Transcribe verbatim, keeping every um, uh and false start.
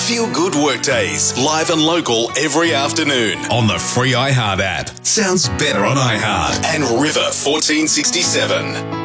Feel Good Workdays, live and local every afternoon on the free iHeart app. Sounds better on iHeart and River fourteen sixty-seven.